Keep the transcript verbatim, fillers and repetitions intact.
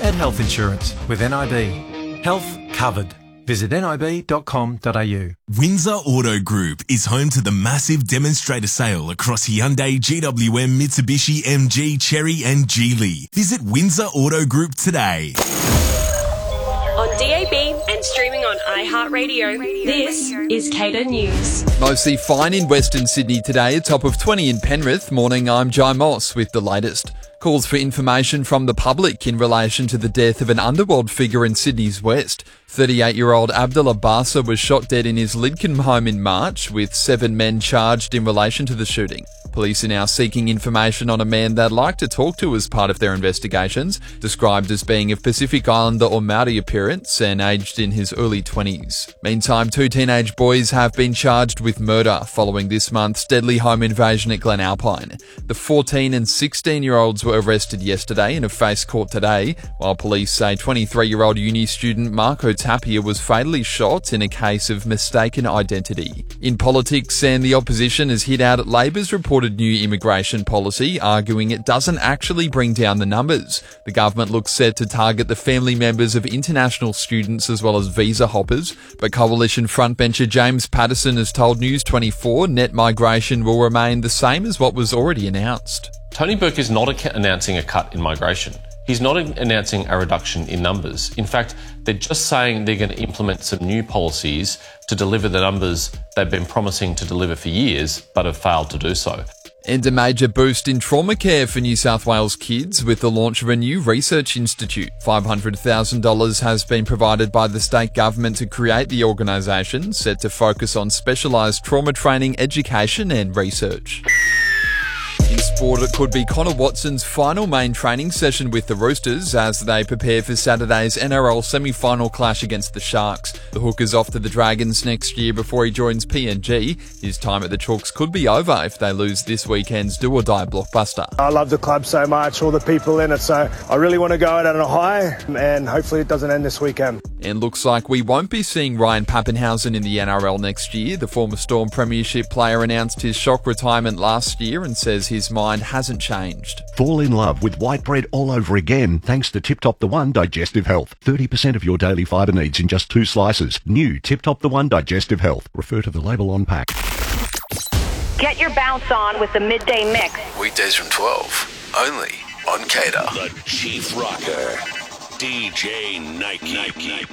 Pet health insurance with N I B. Health covered. Visit nib dot com dot a u. Windsor Auto Group is home to the massive demonstrator sale across Hyundai, G W M, Mitsubishi, M G, Chery and Geely. Visit Windsor Auto Group today. On D A B and streaming on iHeartRadio, this is Cater News. Mostly fine in Western Sydney today, a top of twenty in Penrith. Morning, I'm Jai Moss with the latest. Calls for information from the public in relation to the death of an underworld figure in Sydney's West. thirty-eight-year-old Abdullah Bassa was shot dead in his Lidcombe home in March, with seven men charged in relation to the shooting. Police are now seeking information on a man they'd like to talk to as part of their investigations, described as being of Pacific Islander or Maori appearance and aged in his early twenties. Meantime, two teenage boys have been charged with murder following this month's deadly home invasion at Glen Alpine. The fourteen and sixteen-year-olds were arrested yesterday and have faced court today, while police say twenty-three-year-old uni student Marco Tapia was fatally shot in a case of mistaken identity. In politics, and the opposition has hit out at Labor's reported new immigration policy, arguing it doesn't actually bring down the numbers. The government looks set to target the family members of international students as well as visa hoppers, but Coalition frontbencher James Patterson has told News twenty-four net migration will remain the same as what was already announced. Tony Burke is not a- announcing a cut in migration. He's not announcing a reduction in numbers. In fact, they're just saying they're going to implement some new policies to deliver the numbers they've been promising to deliver for years, but have failed to do so. And a major boost in trauma care for New South Wales kids with the launch of a new research institute. five hundred thousand dollars has been provided by the state government to create the organisation, set to focus on specialised trauma training, education and research. In sport, it could be Connor Watson's final main training session with the Roosters as they prepare for Saturday's N R L semi-final clash against the Sharks. The hooker's off to the Dragons next year before he joins P N G. His time at the Chalks could be over if they lose this weekend's do-or-die blockbuster. I love the club so much, all the people in it, so I really want to go out on a high, and hopefully it doesn't end this weekend. And looks like we won't be seeing Ryan Pappenhausen in the N R L next year. The former Storm Premiership player announced his shock retirement last year and says his mind hasn't changed. Fall in love with white bread all over again thanks to Tip Top the One Digestive Health. thirty percent of your daily fibre needs in just two slices. New Tip Top the One Digestive Health. Refer to the label on pack. Get your bounce on with the Midday Mix. Weekdays from twelve, only on Cater. The Chief Rocker, D J Nike. Nike.